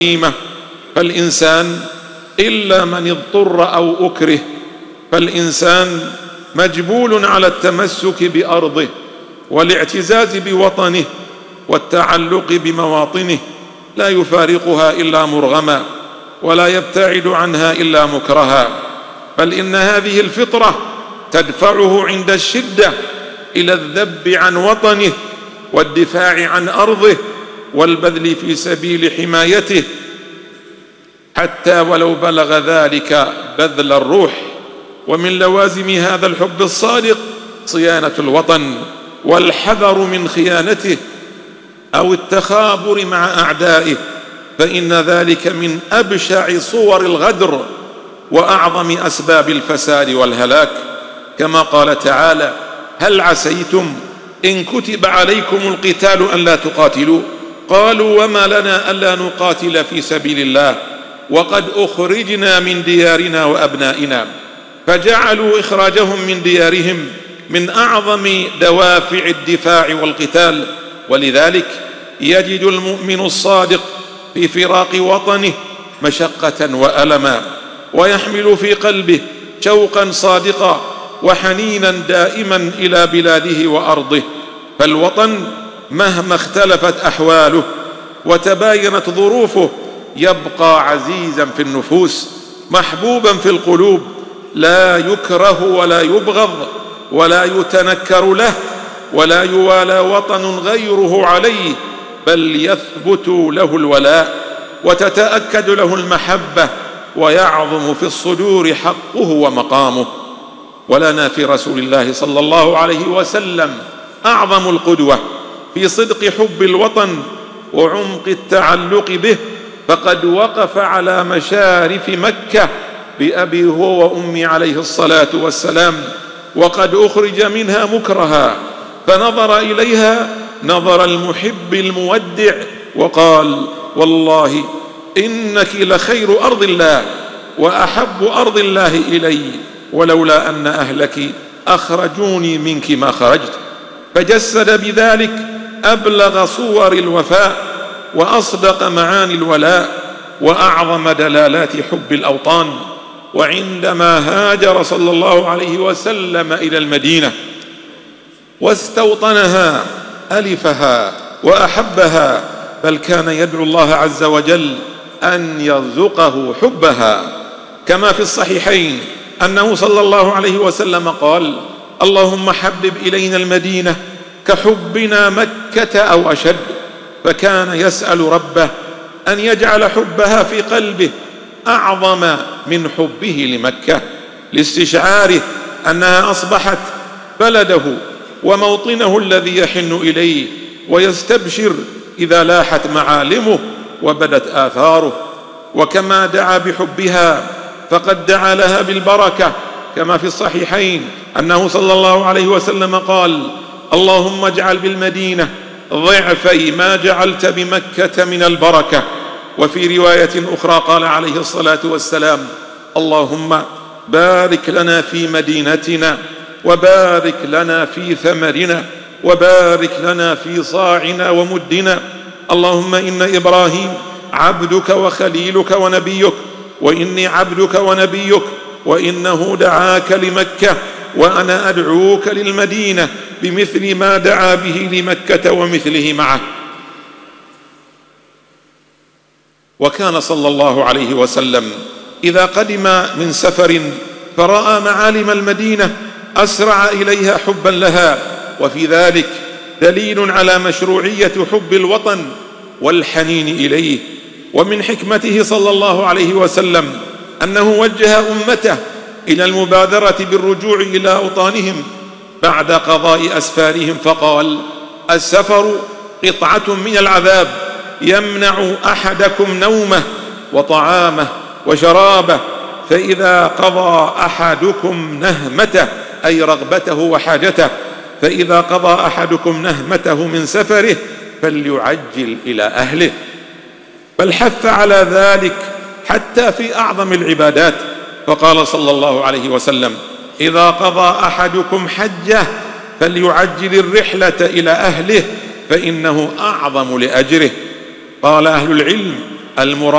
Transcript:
قيمة. فالإنسان إلا من اضطر أو أكره، فالإنسان مجبول على التمسك بأرضه والاعتزاز بوطنه والتعلق بمواطنه، لا يفارقها إلا مرغما ولا يبتعد عنها إلا مكرها، بل إن هذه الفطرة تدفعه عند الشدة إلى الذب عن وطنه والدفاع عن أرضه والبذل في سبيل حمايته، حتى ولو بلغ ذلك بذل الروح. ومن لوازم هذا الحب الصادق صيانة الوطن والحذر من خيانته أو التخابر مع أعدائه، فإن ذلك من أبشع صور الغدر وأعظم أسباب الفساد والهلاك، كما قال تعالى: هل عسيتم إن كتب عليكم القتال ألا تقاتلوا؟ قالوا وما لنا ألا نقاتل في سبيل الله وقد أخرجنا من ديارنا وأبنائنا. فجعلوا إخراجهم من ديارهم من أعظم دوافع الدفاع والقتال. ولذلك يجد المؤمن الصادق في فراق وطنه مشقة وألما، ويحمل في قلبه شوقا صادقا وحنينا دائما إلى بلاده وأرضه. فالوطن مهما اختلفت أحواله وتباينت ظروفه يبقى عزيزا في النفوس، محبوبا في القلوب، لا يكره ولا يبغض ولا يتنكر له ولا يوالى وطن غيره عليه، بل يثبت له الولاء وتتأكد له المحبة ويعظم في الصدور حقه ومقامه. ولنا في رسول الله صلى الله عليه وسلم أعظم القدوة في صدق حب الوطن وعمق التعلق به، فقد وقف على مشارف مكة بأبي هو وأمي عليه الصلاة والسلام، وقد أخرج منها مكرها، فنظر إليها نظر المحب المودع وقال: والله إنك لخير أرض الله وأحب أرض الله إلي، ولولا أن أهلك أخرجوني منك ما خرجت. فجسد بذلك أبلغ صور الوفاء وأصدق معاني الولاء وأعظم دلالات حب الأوطان. وعندما هاجر صلى الله عليه وسلم إلى المدينة واستوطنها ألفها وأحبها، بل كان يدعو الله عز وجل أن يرزقه حبها، كما في الصحيحين أنه صلى الله عليه وسلم قال: اللهم حبب إلينا المدينة كحبنا مكة أو أشد. فكان يسأل ربه أن يجعل حبها في قلبه أعظم من حبه لمكة، لاستشعاره أنها أصبحت بلده وموطنه الذي يحن إليه ويستبشر إذا لاحت معالمه وبدت آثاره. وكما دعا بحبها فقد دعا لها بالبركة، كما في الصحيحين أنه صلى الله عليه وسلم قال: اللهم اجعل بالمدينة ضعفي ما جعلت بمكة من البركة. وفي رواية أخرى قال عليه الصلاة والسلام: اللهم بارك لنا في مدينتنا وبارك لنا في ثمرنا وبارك لنا في صاعنا ومدنا. اللهم إن إبراهيم عبدك وخليلك ونبيك، وإني عبدك ونبيك، وإنه دعاك لمكة، وأنا أدعوك للمدينة بمثل ما دعا به لمكة ومثله معه. وكان صلى الله عليه وسلم إذا قدم من سفر فرأى معالم المدينة أسرع إليها حبا لها، وفي ذلك دليل على مشروعية حب الوطن والحنين إليه. ومن حكمته صلى الله عليه وسلم أنه وجه أمته إلى المبادرة بالرجوع إلى أوطانهم بعد قضاء أسفارهم، فقال: السفر قطعة من العذاب يمنع أحدكم نومه وطعامه وشرابه، فإذا قضى أحدكم نهمته، أي رغبته وحاجته، فإذا قضى أحدكم نهمته من سفره فليعجل إلى أهله. بل حث على ذلك حتى في أعظم العبادات، فقال صلى الله عليه وسلم: إذا قضى أحدكم حجه فليعجل الرحلة إلى أهله فإنه أعظم لأجره. قال أهل العلم: المراد